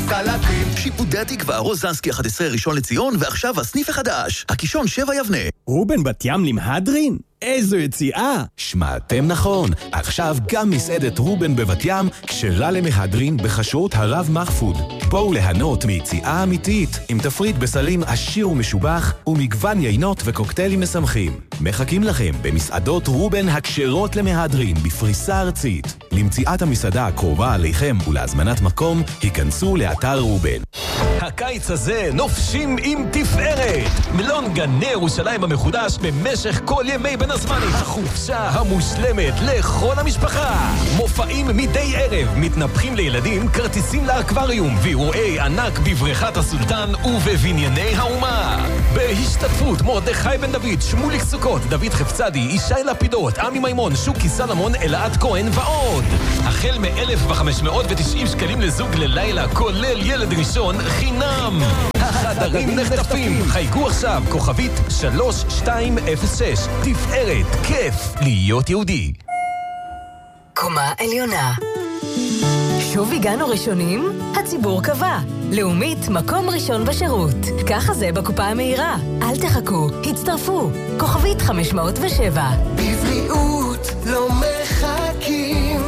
סלטים. שיפודי התקווה, רוזנסקי 11 ראשון לציון, ועכשיו הסניף החדש, הקישון 7 יבנה. רובן בת ים למהדרין? איזו יציאה! שמעתם נכון, עכשיו גם מסעדת רובן בבת ים כשרה למהדרין בחשרות הרב מחפוד. בואו ליהנות מיציאה אמיתית עם תפריט בסלים עשיר ומשובח ומגוון יינות וקוקטיילים משמחים. מחכים לכם במסעדות רובן הכשרות למהדרין בפריסה ארצית. למציאת המסעדה הקרובה עליכם ולהזמנת מקום, היכנסו לאתר רובן. הקיץ הזה נופשים עם תפארת. מלון גני ירושלים המחודש במשך כל ימי בין הזמנים. החופשה המושלמת לכל המשפחה. מופעים מדי ערב, מתנפחים לילדים, כרטיסים לאקווריום ואירועי ענק בבריכת הסולטן ובבנייני האומה. בהשתתפות מרדכי בן דוד, שמוליק סוכות, דוד חפצדי, ישי לפידות, עמי מימון, שוקי סלמון, אלעד כהן ועוד. החל מ-1,590 שקלים לזוג ללילה, כולל ילד ראשון חינם. החדרים נחטפים. חייגו עכשיו, כוכבית 3206. תפארת, כיף להיות יהודי. קומה עליונה. שוב הגענו ראשונים? הציבור קבע. לאומית, מקום ראשון בשירות. ככה זה בקופה המהירה. אל תחכו, הצטרפו. כוכבית 507. בבריאות לא מחכים.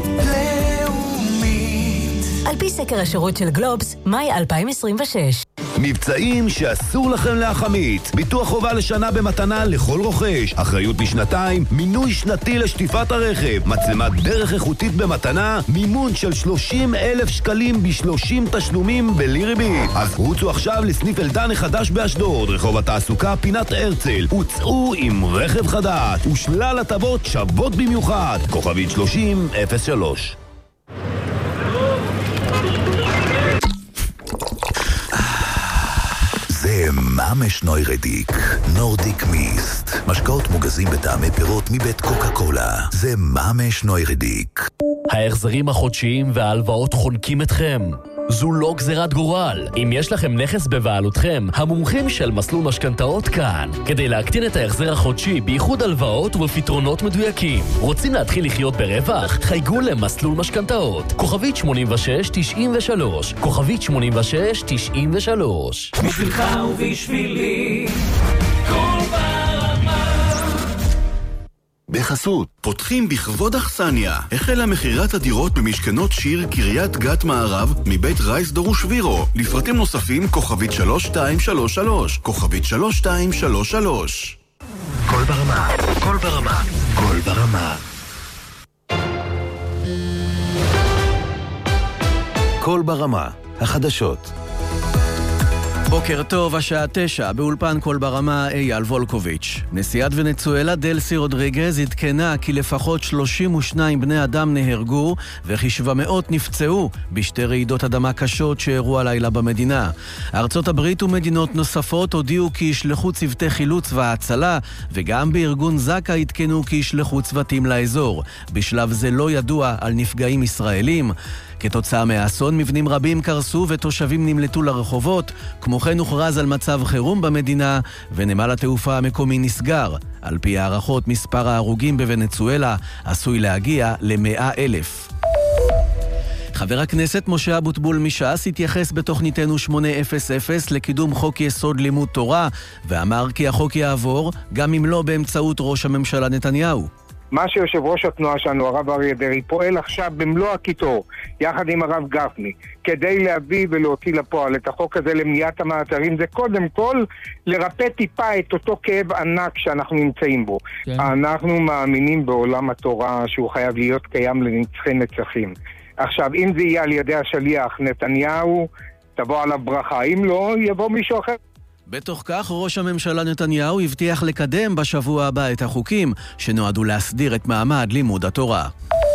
לאומית. על פי סקר השירות של גלובס, מאי 2026. מבצעים שאסור לכם להחמיץ. ביטוח חובה לשנה במתנה לכל רוכש. אחריות לשנתיים, מינוי שנתי לשטיפת הרכב, מצלמת דרך איכותית במתנה, מימון של 30,000 שקלים ב30 תשלומים בלי ריבית. אז רוצו עכשיו לסניף אלדן החדש באשדוד, רחוב התעסוקה פינת הרצל. הוצאו עם רכב חדש ושלל הטבות שוות במיוחד. כוכבית 3003. זה ממש נוירדיק, נורדיק מיסט. משקאות מוגזים בטעמי פירות מבית קוקה קולה. זה ממש נוירדיק. ההחזרים החודשיים וההלוואות חונקים אתכם. זו לא גזירת גורל. אם יש לכם נכס בבעלותכם, המומחים של מסלול משכנתאות כאן. כדי להקטין את ההחזר החודשי בייחוד הלוואות ובפתרונות מדויקים. רוצים להתחיל לחיות ברווח? חייגו למסלול משכנתאות. כוכבית 8693. כוכבית 8693. בשבילך ובשבילי. כל ברמה. בחסות, פותחים בכבוד אכסניה. החלה מחירת הדירות במשכנות שיר קריית גת מערב מבית רייס דורוש וירו. לפרטים נוספים כוכבית 3233. כוכבית 3233. כל ברמה, כל ברמה, כל ברמה. כל ברמה, החדשות. בוקר טוב, השעה 9, באולפן כל ברמה אייל וולקוביץ'. נשיאת ונצואלה דלסי רודריגז התקנה כי לפחות 32 בני אדם נהרגו וכ700 נפצעו בשתי רעידות אדמה קשות שאירעו הלילה במדינה. ארצות הברית ומדינות נוספות הודיעו כי ישלחו צוותי חילוץ וההצלה, וגם בארגון זקה התקנו כי ישלחו צוותים לאזור. בשלב זה לא ידוע על נפגעים ישראלים. כתוצאה מהאסון מבנים רבים קרסו ותושבים נמלטו לרחובות, כמו כן הוכרז על מצב חירום במדינה ונמל התעופה המקומי נסגר. על פי הערכות מספר ההרוגים בוונצואלה עשוי להגיע ל100,000. חבר הכנסת משה אבוטבול מש"ס התייחס בתוכניתנו 800 לקידום חוק יסוד לימוד תורה ואמר כי החוק יעבור גם אם לא באמצעות ראש הממשלה נתניהו. מה שיושב ראש התנועה שלנו, הרב אריה דרעי, פועל עכשיו במלוא הקיטור, יחד עם הרב גפני, כדי להביא ולהוציא לפועל את החוק הזה למניעת המעצרים, זה קודם כל לרפא טיפה את אותו כאב ענק שאנחנו נמצאים בו. כן. אנחנו מאמינים בעולם התורה שהוא חייב להיות קיים לנצחי נצחים. עכשיו, אם זה יהיה על ידי השליח נתניהו, תבוא עליו ברכה. אם לא, יבוא מישהו אחר. בתוך כך, ראש הממשלה נתניהו הבטיח לקדם בשבוע הבא את החוקים שנועדו להסדיר את מעמד לימוד התורה.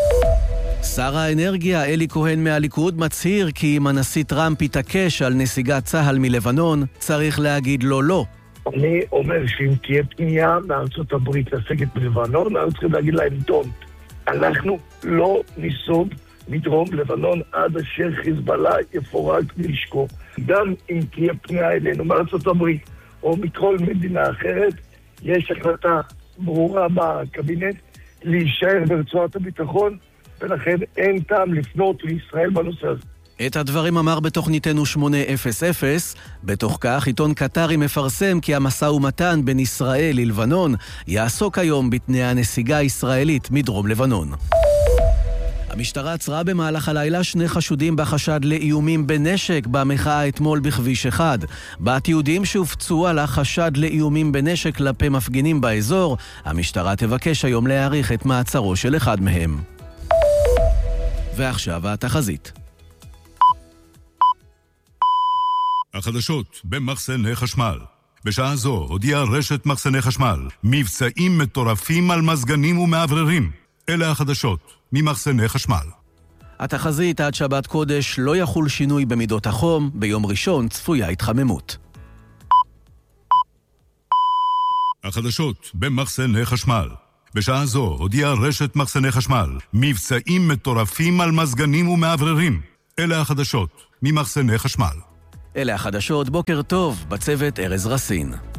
שר האנרגיה אלי כהן מהליכוד מצהיר כי אם הנשיא טראמפ יתעקש על נסיגת צה"ל מלבנון, צריך להגיד לו לא. אני אומר שאם תהיה פנייה מארצות הברית לסגת מלבנון, אנחנו צריכים להגיד להם דונט. אנחנו לא ניסוג מדרום לבנון עד אשר חיזבאללה יפורק מנשקו. גם אם תהיה פנייה אלינו מארצות הברית או מכל מדינה אחרת, יש החלטה ברורה בקבינט להישאר ברצועת הביטחון, ולכן אין טעם לפנות לישראל בנושא הזה. את הדברים אמר בתוכניתנו 800. בתוך כך, עיתון קטרי מפרסם כי המשא ומתן בין ישראל ללבנון יעסוק היום בתנאי הנסיגה הישראלית מדרום לבנון. המשטרה עצרה במהלך הלילה 2 חשודים בחשד לאיומים בנשק במחאה אתמול בכביש 1. בתיעודים שהופצו על החשד לאיומים בנשק כלפי מפגינים באזור, המשטרה תבקש היום להאריך את מעצרו של אחד מהם. ועכשיו התחזית. החדשות במחסני חשמל. בשעה זו הודיעה רשת מחסני חשמל מבצעים מטורפים על מזגנים ומעבררים. אלה החדשות ממחסני חשמל. התחזית עד שבת קודש לא יחול שינוי במידות החום, ביום ראשון צפויה התחממות. החדשות במחסני חשמל. בשעה זו הודיעה רשת מחסני חשמל מבצעים מטורפים על מזגנים ומעבררים. אלה החדשות ממחסני חשמל. אלה החדשות, בוקר טוב, בצוות ארז רסין.